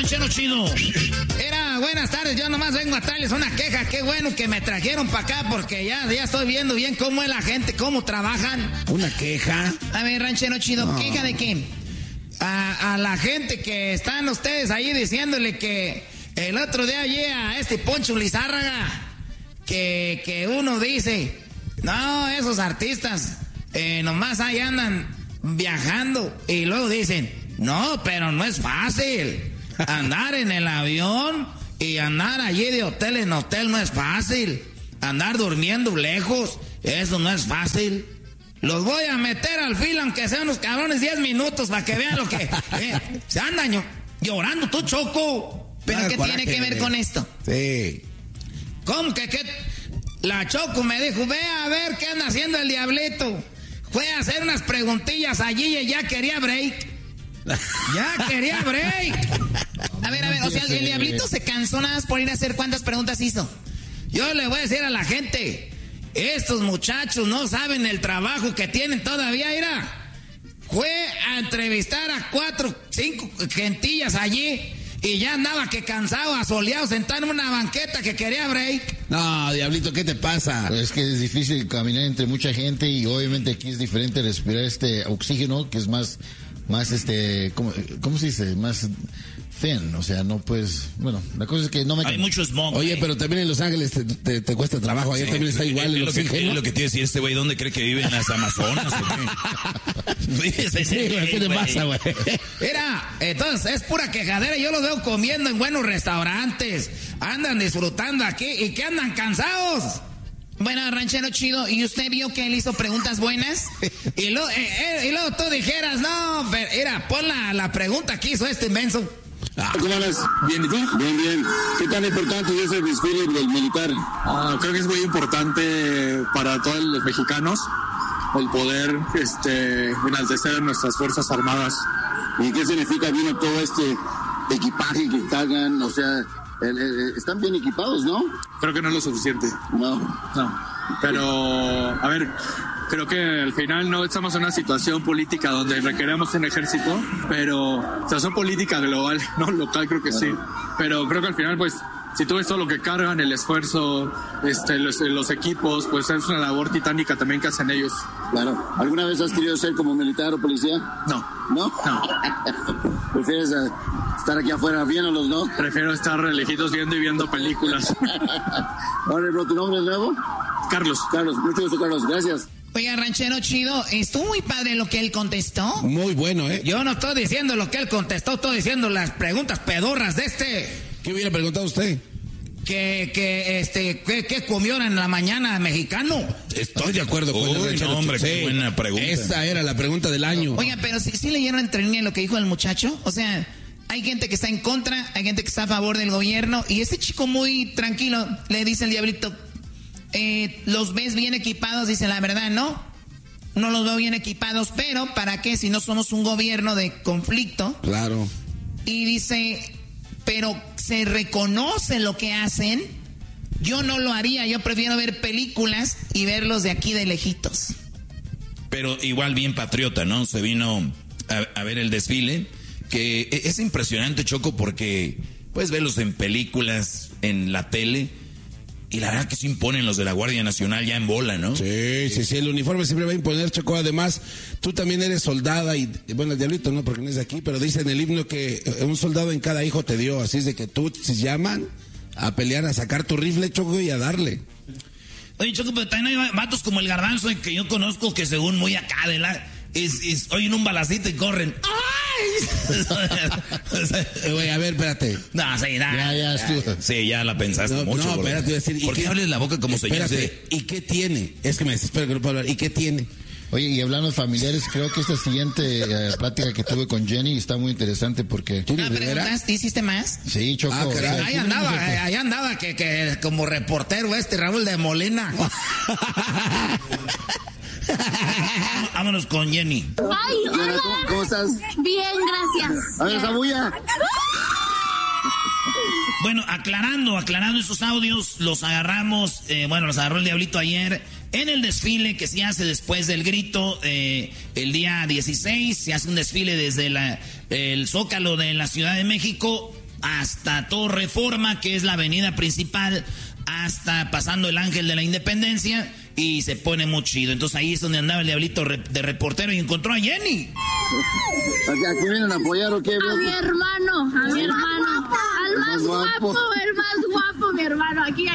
ranchero chido. Buenas tardes, yo nomás vengo a traerles una queja. Qué bueno que me trajeron para acá porque ya estoy viendo bien cómo es la gente, cómo trabajan. ¿Una queja? A ver, ranchero chido, no. ¿Queja de qué? A la gente que están ustedes ahí diciéndole que el otro día llega este Poncho Lizárraga, que uno dice, no, esos artistas nomás ahí andan viajando, y luego dicen, no, pero no es fácil andar en el avión y andar allí de hotel en hotel, no es fácil andar durmiendo lejos, eso no es fácil. Los voy a meter al filo aunque sean unos cabrones 10 minutos para que vean lo que se andan llorando tú, Choco. ¿Pero qué tiene que ver con esto? Sí. ¿Cómo que qué? La Choco me dijo, ve a ver qué anda haciendo el Diablito. Fue a hacer unas preguntillas allí y ya quería break. Ya quería break. A ver, o sea, el Diablito se cansó nada más por ir a hacer cuántas preguntas hizo. Yo le voy a decir a la gente, estos muchachos no saben el trabajo que tienen todavía, mira. Fue a entrevistar a 4, 5 gentillas allí y ya andaba que cansado, asoleado, sentado en una banqueta que quería break. No, Diablito, ¿qué te pasa? Pues es que es difícil caminar entre mucha gente y obviamente aquí es diferente respirar este oxígeno que es más ¿cómo se dice? Más thin, o sea, no puedes, bueno, la cosa es que no me... Hay mucho smog. Oye, pero también en Los Ángeles te cuesta trabajo, allá también está igual el oxígeno. Es lo que te iba a decir este güey, ¿dónde cree que vive? ¿En las Amazonas o qué? ¿Qué te pasa, güey? Mira, entonces es pura quejadera, yo los veo comiendo en buenos restaurantes, andan disfrutando aquí y que andan cansados. Bueno, ranchero chido, ¿y usted vio que él hizo preguntas buenas? y luego tú dijeras, no, pero mira, pon la pregunta que hizo este menso. ¿Cómo andas? ¿Bien y tú? Bien. ¿Qué tan importante es el desfile del militar? Creo que es muy importante para todos los mexicanos el poder enaltecer a nuestras Fuerzas Armadas. ¿Y qué significa bien todo este equipaje que cargan? O sea, están bien equipados, ¿no? Creo que no es lo suficiente. No. Pero, a ver, creo que al final no estamos en una situación política donde requeremos un ejército, pero situación política global, no local, creo que sí. Pero creo que al final, pues, si tú ves todo lo que cargan, el esfuerzo, los equipos, pues es una labor titánica también que hacen ellos. Claro. ¿Alguna vez has querido ser como militar o policía? No. ¿No? ¿Prefieres estar aquí afuera viéndolos, no? Prefiero estar lejitos viendo películas. Ahora, bro, ¿tu nombre es nuevo? Carlos. Mucho gusto, Carlos. Gracias. Oiga, ranchero chido, estuvo muy padre lo que él contestó. Muy bueno, ¿eh? Yo no estoy diciendo lo que él contestó, estoy diciendo las preguntas pedorras de este. ¿Qué hubiera preguntado usted? ¿Qué comió en la mañana mexicano? Estoy de acuerdo con el ranchero. No, hombre, sí, qué buena pregunta. Esa era la pregunta del año. Oiga, pero ¿sí leyeron entre líneas lo que dijo el muchacho? O sea, hay gente que está en contra, hay gente que está a favor del gobierno, y este chico muy tranquilo le dice el Diablito, ¿los ves bien equipados? Dice, la verdad, no los veo bien equipados, pero ¿para qué si no somos un gobierno de conflicto? Claro. Y dice, pero se reconoce lo que hacen. Yo no lo haría, yo prefiero ver películas y verlos de aquí de lejitos. Pero igual bien patriota, ¿no? Se vino a ver el desfile, que es impresionante, Choco, porque puedes verlos en películas, en la tele, y la verdad que se imponen los de la Guardia Nacional ya en bola, ¿no? Sí, el uniforme siempre va a imponer, Choco. Además, tú también eres soldada y, bueno, el Diablito no, porque no es de aquí, pero dice en el himno que un soldado en cada hijo te dio, así es de que tú, si llaman a pelear, a sacar tu rifle, Choco, y a darle. Oye, Choco, pero también hay vatos como el Garbanzo que yo conozco que según muy acá de la... oyen un balacito y corren. Güey, a ver, espérate. No, sí, Ya estuvo. Sí, ya la pensaste mucho. No, espérate, voy a decir... ¿Por qué hables la boca como señor? ¿Y qué tiene? Es que me desespero que no puedo hablar. ¿Y qué tiene? Oye, y hablando de familiares, creo que esta siguiente plática que tuve con Jenny está muy interesante porque... ¿Preguntaste? ¿Hiciste más? Sí, Choco. Ahí andaba que como reportero Raúl de Molina. Vámonos con Jenny. Ay, hola. ¿Cómo estás? Bien, gracias. A ver, esa bulla. Bueno, aclarando esos audios, los agarramos, los agarró el Diablito ayer en el desfile que se hace después del grito, el día 16, se hace un desfile desde el Zócalo de la Ciudad de México hasta todo Reforma, que es la avenida principal, hasta pasando el Ángel de la Independencia, y se pone muy chido. Entonces ahí es donde andaba el diablito de reportero y encontró a Jenny. ¿A quién vienen a apoyar o qué? A mi hermano, al más guapo, mi hermano, aquí.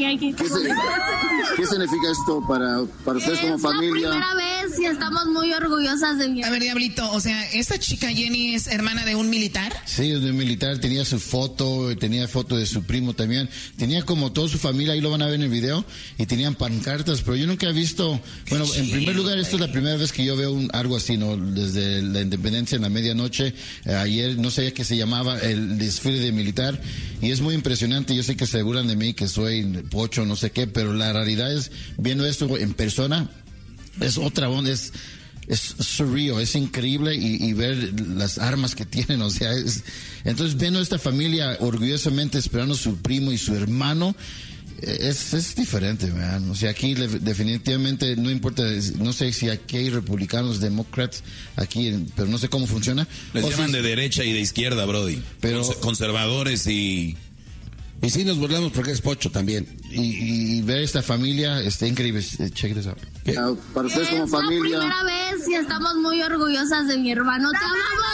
¿Qué significa esto para ustedes como familia? Es la primera vez y estamos muy orgullosas de mi hermano. A ver, diablito, o sea, ¿esta chica Jenny es hermana de un militar? Sí, es de un militar, tenía su foto, tenía foto de su primo también, tenía como toda su familia, ahí lo van a ver en el video, y tenían pancartas, pero yo nunca he visto, bueno, en primer lugar, esto es la primera vez que yo veo algo así, ¿no? Desde la independencia en la medianoche, ayer no sabía que se llamaba el desfile de militar, y es muy impresionante. Yo sé que se burlan de mí, que soy pocho, no sé qué, pero la realidad es, viendo esto en persona, es otra onda, es surreal, es increíble, y ver las armas que tienen, o sea, entonces viendo esta familia orgullosamente esperando a su primo y su hermano, es diferente, man. O sea, aquí definitivamente no importa, no sé si aquí hay republicanos, demócratas, aquí, pero no sé cómo funciona. Les llaman de derecha y de izquierda, brody. Pero conservadores y sí nos burlamos porque es pocho también. Y ver esta familia está increíble. Check this out. Para ustedes como familia. Es la primera vez y estamos muy orgullosas de mi hermano. Te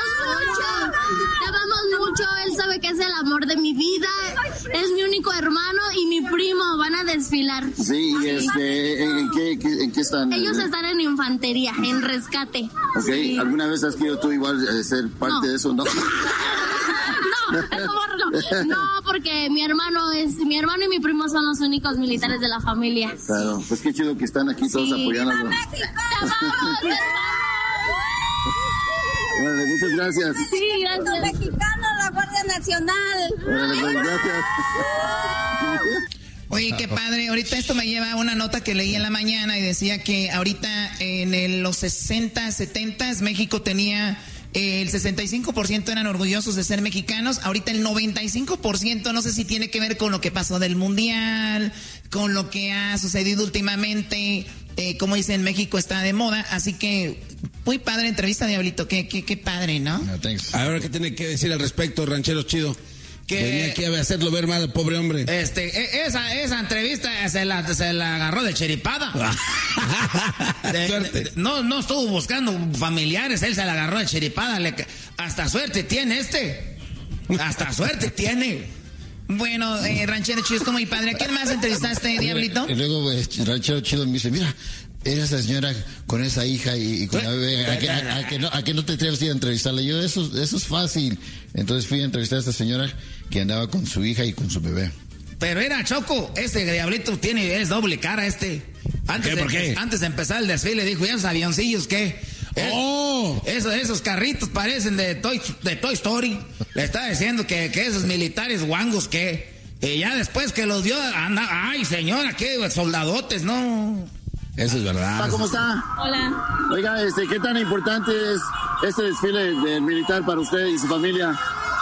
amamos mucho. Él sabe que es el amor de mi vida. Es mi único hermano y mi primo. Van a desfilar. Sí, ¿en qué están? Ellos están en infantería, en rescate. Ok, sí. ¿Alguna vez has querido tú igual ser parte de eso? No. No, porque mi hermano y mi primo son los únicos militares de la familia. Claro, pues qué chido que están aquí todos apoyándonos. Bueno, muchas gracias. Sí, gracias. Mexicano, la Guardia Nacional. Bueno, gracias. Oye, qué padre. Ahorita esto me lleva a una nota que leí en la mañana y decía que ahorita en los 60, 70 México tenía... el 65% eran orgullosos de ser mexicanos. Ahorita el 95%, no sé si tiene que ver con lo que pasó del Mundial, con lo que ha sucedido últimamente. Como dicen, México está de moda. Así que, muy padre entrevista, Diablito. Qué padre, ¿no? No, ahora, ¿qué tiene que decir al respecto, ranchero chido? Que venía aquí a hacerlo ver mal al pobre hombre. Esa entrevista se la agarró de chiripada. Suerte. No estuvo buscando familiares, él se la agarró de chiripada. Hasta suerte tiene Hasta suerte tiene. Bueno, ranchero chido, como mi padre. ¿A quién más entrevistaste, Diablito? Y luego ranchero chido me dice, mira, era esa señora con esa hija y con la bebé, ¿a que no te atreves a ir a entrevistarla? Yo, eso es fácil. Entonces fui a entrevistar a esta señora que andaba con su hija y con su bebé. Pero era Choco, Diablito es doble cara ¿Por qué? Antes de empezar el desfile dijo, ¿y esos avioncillos qué? Esos carritos parecen de Toy Story. Le estaba diciendo que esos militares guangos ¿qué? Y ya después que los dio, ay señora, qué soldadotes, no. Eso es verdad. ¿Cómo está? Hola. Oiga, ¿qué tan importante es este desfile del militar para usted y su familia?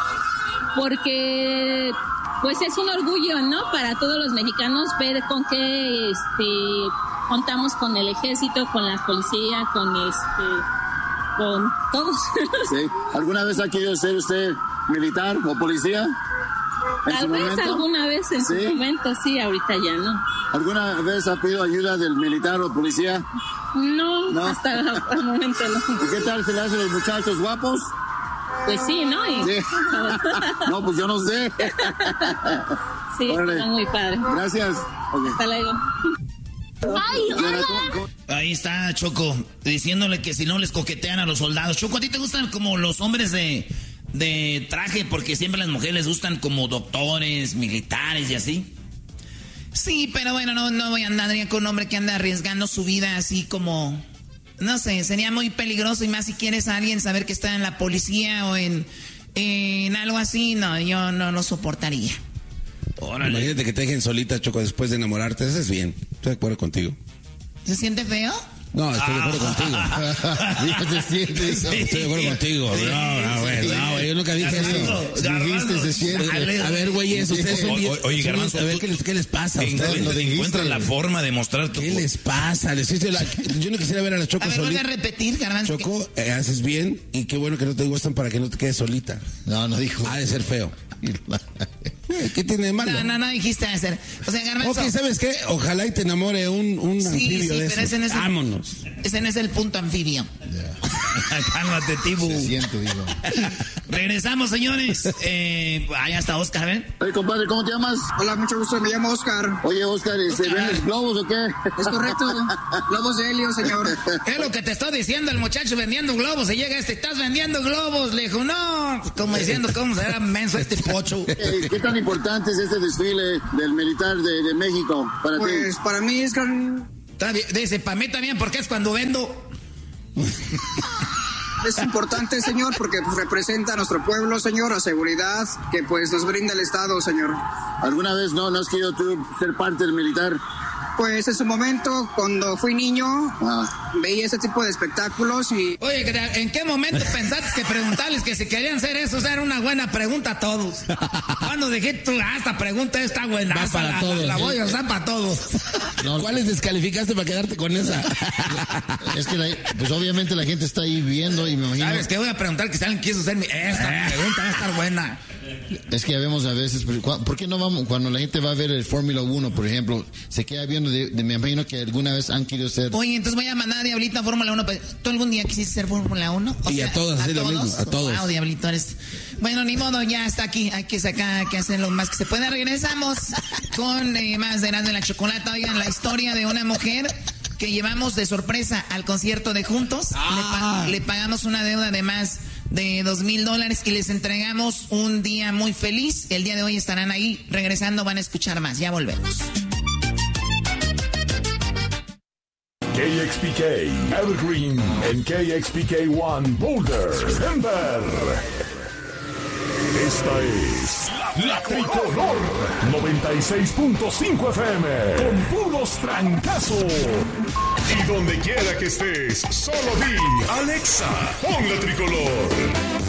Porque pues es un orgullo, ¿no? Para todos los mexicanos ver con qué contamos con el ejército, con la policía, con todos. Sí. ¿Alguna vez ha querido ser usted militar o policía? Tal vez alguna vez en su momento, sí, ahorita ya no. ¿Alguna vez ha pedido ayuda del militar o policía? No. Hasta el momento no. ¿Y qué tal se le hacen los muchachos guapos? Pues sí, ¿no? Sí. No, pues yo no sé. Sí, están muy padres. Gracias. Okay. Hasta luego. ¡Ay, hola! Ahí está Choco, diciéndole que si no les coquetean a los soldados. Choco, ¿a ti te gustan como los hombres de traje? Porque siempre a las mujeres les gustan como doctores, militares y así. Sí, pero bueno, no voy a andar con un hombre que anda arriesgando su vida así como... No sé, sería muy peligroso, y más si quieres a alguien saber que está en la policía o en algo así. No, yo no lo soportaría. Órale. Imagínate que te dejen solita, Choco, después de enamorarte. Eso es bien. Estoy de acuerdo contigo. ¿Se siente feo? No, estoy de acuerdo contigo. Estoy de acuerdo contigo. No, güey, yo nunca dije eso. Dijiste, se siente. A ver, güey, ustedes son bien... Oye, Garbanzo, a ver, ¿qué les pasa? Encuentran la forma de mostrar ¿Qué les pasa? Yo no quisiera ver a la Choco solita. A ver, voy a repetir, Garbanzo. Choco, haces bien, y qué bueno que no te gustan para que no te quedes solita. No dijo. Ha de ser feo. ¿Qué tiene de malo? No dijiste hacer. O sea, Garbanzo. Ok, ¿sabes qué? Ojalá y te enamore un anfibio de pero esos. Vámonos. Ese no es el punto, anfibio. Cálmate, Tibu. Se siente, digo. Regresamos, señores. Allá está Oscar, ¿ven? Oye, compadre, ¿cómo te llamas? Hola, mucho gusto, me llamo Oscar. Oye, Oscar, ¿vendes globos o qué? Es correcto, globos de helio, señor. Es lo que te estoy diciendo, el muchacho vendiendo globos. Y llega estás vendiendo globos. Le dijo, no, como diciendo, ¿cómo será menso este pocho? ¿Qué tan importante es este desfile del militar de México para ti? Pues para mí es gran... Dice, para mí también, porque es cuando vendo... Es importante, señor, porque pues, representa a nuestro pueblo, señor, la seguridad que pues nos brinda el Estado, señor. ¿Alguna vez no has querido tú ser parte del militar? Pues en su momento, cuando fui niño, veía ese tipo de espectáculos y... Oye, ¿en qué momento pensaste que preguntarles que si querían hacer eso? O sea, era una buena pregunta a todos. Cuando dijiste tú, esta pregunta está buena. Va para todos. La voy a usar para todos. No, ¿cuáles descalificaste para quedarte con esa? Es que pues obviamente la gente está ahí viendo y me imagino... ¿Sabes qué? Voy a preguntar que si alguien quiso hacerme esta pregunta, va a estar buena. Es que vemos a veces, ¿por qué no vamos? Cuando la gente va a ver el Fórmula 1, por ejemplo, se queda viendo, me imagino que alguna vez han querido ser... Oye, entonces voy a mandar a Diablito a Fórmula 1. ¿Tú algún día quisiste ser Fórmula 1? Y a todos, así lo mismo, a todos. Wow, Diablito, eres... Bueno, ni modo, ya está aquí. Hay que sacar, hay que hacer lo más que se pueda. Regresamos con más de Erasmo de la Chocolata. Oigan, la historia de una mujer que llevamos de sorpresa al concierto de Juntos. Le pagamos una deuda de más de $2,000 y les entregamos un día muy feliz. El día de hoy estarán ahí. Regresando van a escuchar más. Ya volvemos. KXPK Evergreen en KXPK One Boulder, Denver. Esta es La Tricolor 96.5 FM con puros trancazos. Y donde quiera que estés, solo di Alexa, pon La Tricolor.